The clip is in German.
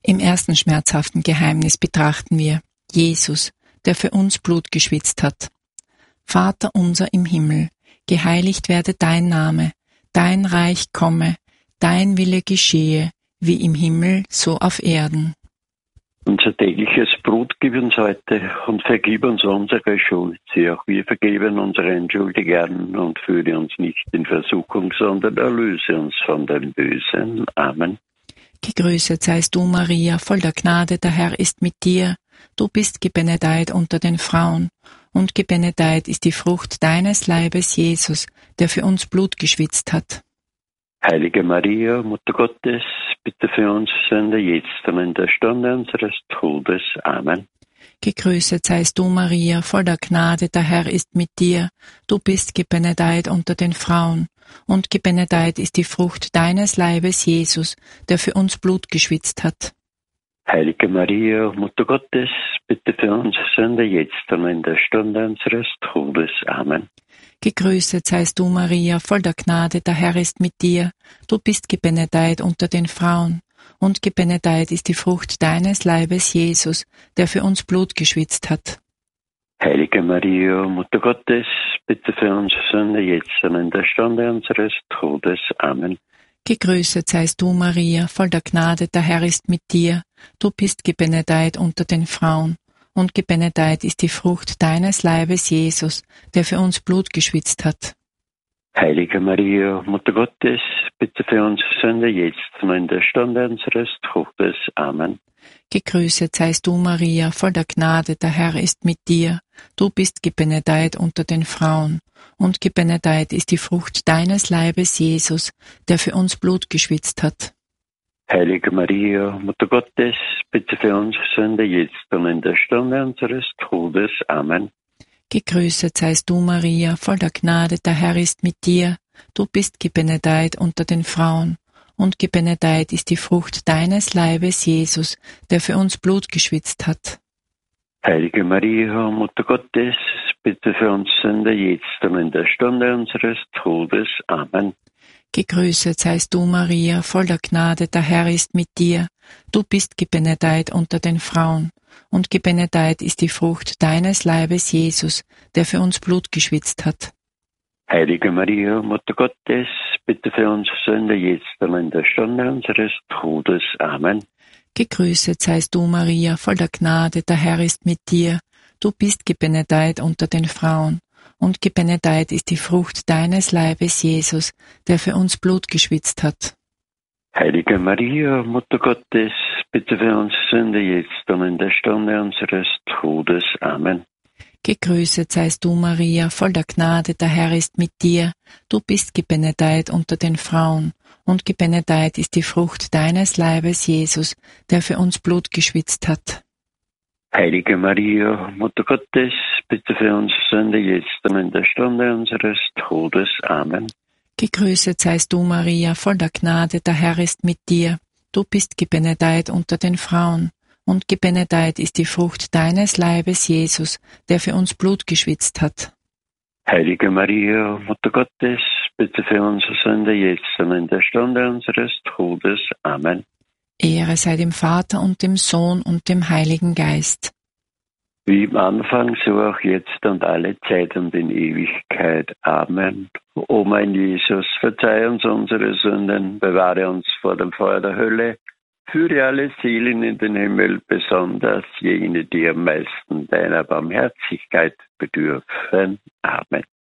Im ersten schmerzhaften Geheimnis betrachten wir Jesus, der für uns Blut geschwitzt hat. Vater unser im Himmel, geheiligt werde dein Name, dein Reich komme, dein Wille geschehe, wie im Himmel, so auf Erden. Unser tägliches Brot gib uns heute und vergib uns unsere Schuld, sie auch wir vergeben unseren Schuldigern und führe uns nicht in Versuchung, sondern erlöse uns von dem Bösen. Amen. Gegrüßet seist du, Maria, voll der Gnade, der Herr ist mit dir. Du bist gebenedeit unter den Frauen, und gebenedeit ist die Frucht deines Leibes, Jesus, der für uns Blut geschwitzt hat. Heilige Maria, Mutter Gottes, bitte für uns Sünder, jetzt und in der Stunde unseres Todes. Amen. Gegrüßet seist du, Maria, voll der Gnade, der Herr ist mit dir. Du bist gebenedeit unter den Frauen, und gebenedeit ist die Frucht deines Leibes, Jesus, der für uns Blut geschwitzt hat. Heilige Maria, Mutter Gottes, bitte für uns Sünder, jetzt und in der Stunde unseres Todes. Amen. Gegrüßet seist du, Maria, voll der Gnade, der Herr ist mit dir. Du bist gebenedeit unter den Frauen, und gebenedeit ist die Frucht deines Leibes, Jesus, der für uns Blut geschwitzt hat. Heilige Maria, Mutter Gottes, bitte für uns Sünder, jetzt und in der Stunde unseres Todes. Amen. Gegrüßet seist du, Maria, voll der Gnade, der Herr ist mit dir. Du bist gebenedeit unter den Frauen, und gebenedeit ist die Frucht deines Leibes, Jesus, der für uns Blut geschwitzt hat. Heilige Maria, Mutter Gottes, bitte für uns Sünder, jetzt und in der Stunde unseres Todes. Amen. Gegrüßet seist du, Maria, voll der Gnade, der Herr ist mit dir. Du bist gebenedeit unter den Frauen, und gebenedeit ist die Frucht deines Leibes, Jesus, der für uns Blut geschwitzt hat. Heilige Maria, Mutter Gottes, bitte für uns Sünder, jetzt und in der Stunde unseres Todes. Amen. Gegrüßet seist du, Maria, voll der Gnade, der Herr ist mit dir. Du bist gebenedeit unter den Frauen, und gebenedeit ist die Frucht deines Leibes, Jesus, der für uns Blut geschwitzt hat. Heilige Maria, Mutter Gottes, bitte für uns Sünder, jetzt und in der Stunde unseres Todes. Amen. Gegrüßet seist du, Maria, voll der Gnade, der Herr ist mit dir. Du bist gebenedeit unter den Frauen, und gebenedeit ist die Frucht deines Leibes, Jesus, der für uns Blut geschwitzt hat. Heilige Maria, Mutter Gottes, bitte für uns Sünder, jetzt und in der Stunde unseres Todes. Amen. Gegrüßet seist du, Maria, voll der Gnade, der Herr ist mit dir. Du bist gebenedeit unter den Frauen, und gebenedeit ist die Frucht deines Leibes, Jesus, der für uns Blut geschwitzt hat. Heilige Maria, Mutter Gottes, bitte für uns Sünder, jetzt und in der Stunde unseres Todes. Amen. Gegrüßet seist du, Maria, voll der Gnade, der Herr ist mit dir. Du bist gebenedeit unter den Frauen, und gebenedeit ist die Frucht deines Leibes, Jesus, der für uns Blut geschwitzt hat. Heilige Maria, Mutter Gottes, bitte für uns Sünder, jetzt und in der Stunde unseres Todes. Amen. Gegrüßet seist du, Maria, voll der Gnade, der Herr ist mit dir. Du bist gebenedeit unter den Frauen, und gebenedeit ist die Frucht deines Leibes, Jesus, der für uns Blut geschwitzt hat. Heilige Maria, Mutter Gottes, bitte für uns Sünder, jetzt und in der Stunde unseres Todes. Amen. Ehre sei dem Vater und dem Sohn und dem Heiligen Geist. Wie im Anfang, so auch jetzt und alle Zeit und in Ewigkeit. Amen. O mein Jesus, verzeih uns unsere Sünden, bewahre uns vor dem Feuer der Hölle, führe alle Seelen in den Himmel, besonders jene, die am meisten deiner Barmherzigkeit bedürfen. Amen.